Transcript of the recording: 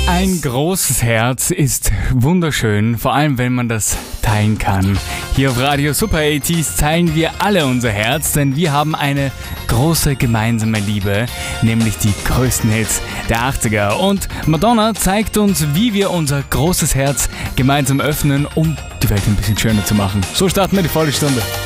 Ein großes Herz ist wunderschön, vor allem wenn man das teilen kann. Hier auf Radio Super 80s teilen wir alle unser Herz, denn wir haben eine große gemeinsame Liebe, nämlich die größten Hits der 80er. Und Madonna zeigt uns, wie wir unser großes Herz gemeinsam öffnen, um die Welt ein bisschen schöner zu machen. So starten wir die volle Stunde.